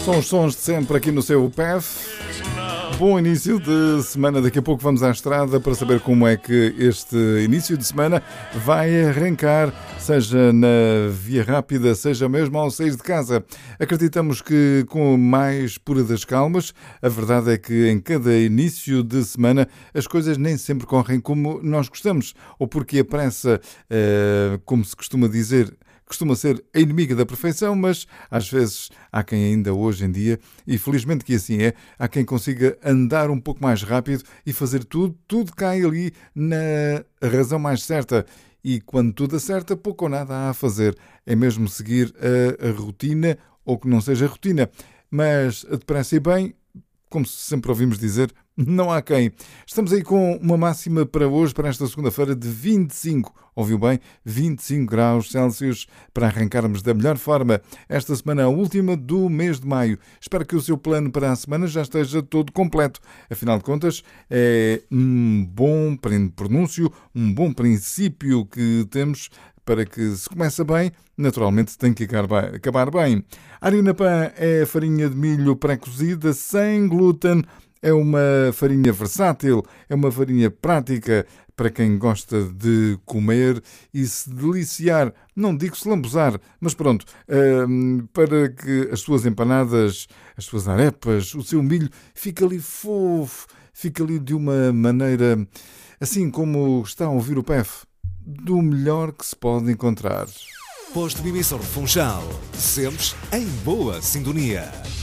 São os sons de sempre aqui no seu PEF. Bom início de semana. Daqui a pouco vamos à estrada para saber como é que este início de semana vai arrancar, seja na via rápida, seja mesmo ao sair de casa. Acreditamos que com mais pura das calmas. A verdade é que em cada início de semana as coisas nem sempre correm como nós gostamos, ou porque a pressa, como se costuma dizer, costuma ser a inimiga da perfeição, mas às vezes há quem ainda hoje em dia, e felizmente que assim é, há quem consiga andar um pouco mais rápido e fazer tudo cai ali na razão mais certa. E quando tudo acerta, pouco ou nada há a fazer. É mesmo seguir a rotina, ou que não seja rotina. Mas depressa e bem, como sempre ouvimos dizer, não há quem. Estamos aí com uma máxima para hoje, para esta segunda-feira, de 25, ouviu bem? 25 graus Celsius, para arrancarmos da melhor forma esta semana, a última do mês de maio. Espero que o seu plano para a semana já esteja todo completo. Afinal de contas, é um bom pronúncio, um bom princípio que temos para que se começa bem, naturalmente tem que acabar bem. A Harina Pan é farinha de milho pré-cozida, sem glúten. É uma farinha versátil, é uma farinha prática para quem gosta de comer e se deliciar. Não digo se lambuzar, mas pronto, para que as suas empanadas, as suas arepas, o seu milho fique ali fofo, fique ali de uma maneira, assim como está a ouvir o PEF, do melhor que se pode encontrar. Posto de emissão de Funchal, sempre em boa sintonia.